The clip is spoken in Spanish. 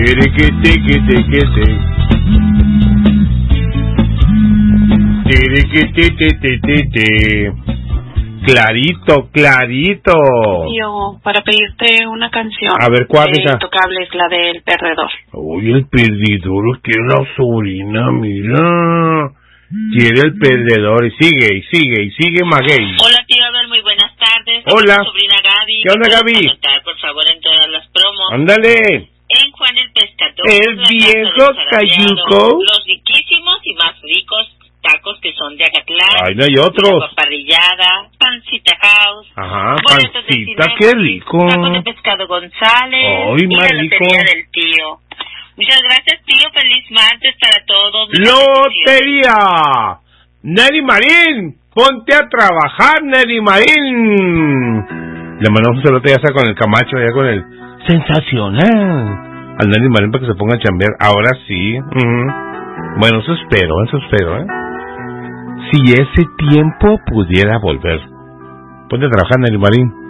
Clarito, clarito. Yo, para pedirte una canción. A ver, ¿cuál es? Intocable, es la del Perdedor. Uy, el perdedor, quiere la sobrina, mira. Quiere el perdedor, y sigue, Maguey. Hola, tío Abel, muy buenas tardes. Hola. Mi sobrina Gaby. ¿Qué onda, Gaby? Anotar, por favor, en todas las promos. Ándale. En Juan el Pescador. El viejo cayuco. Los riquísimos y más ricos tacos que son de Acatlán. Ay, no hay otros. Parrillada, pancita house. Ajá, pancita, qué rico. Tacos de pescado González. Ay, y más la rico. lotería del tío. Muchas gracias, tío. Feliz martes para todos. ¡Lotería! Nelly Marín, ponte a trabajar, Nelly Marín. Le mandamos un saludo ya sea con el Camacho, ya con el sensacional al Nelly Marín para que se ponga a chambear. Ahora sí. Bueno, eso espero, ¿eh? Si ese tiempo pudiera volver. Ponte a trabajar, Nelly Marín.